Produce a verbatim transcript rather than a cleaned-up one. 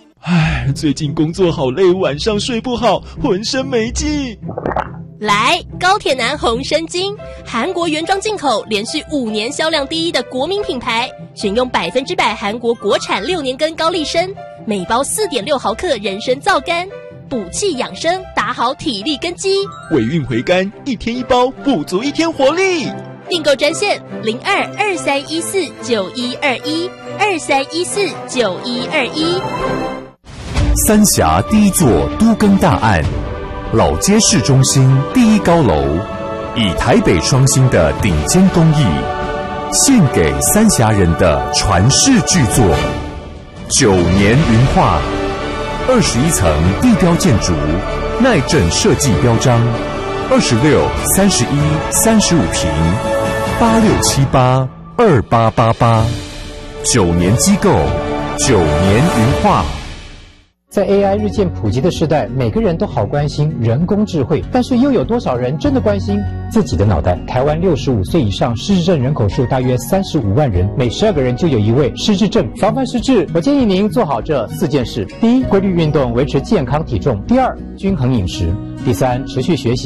唉，最近工作好累，晚上睡不好，浑身没劲。 来，高铁男红参精，韩国原装进口，连续五年销量第一的国民品牌，选用百分之百韩国国产六年根高丽参，每包四点六毫克人参皂苷，补气养生，打好体力根基。 尾韵回甘，一天一包，补足一天活力。 订购专线零二二三一四九一二一二三一四九一二一。 三峡第一座都更大案。老街市中心第一高楼，以台北双星的顶尖工艺，献给三峡人的传世巨作。九年云画，二十一层地标建筑，耐震设计标章，二十六、三十一、三十五平，八六七八二八八八。九年机构，九年云画。 在 A I 日渐普及的时代，每个人都好关心人工智慧，但是又有多少人真的关心自己的脑袋？台湾六十五岁以上失智症人口数大约三十五万人，每十二个人就有一位失智症。防范失智，我建议您做好这四件事：第一，规律运动，维持健康体重；第二，均衡饮食；第三，持续学习。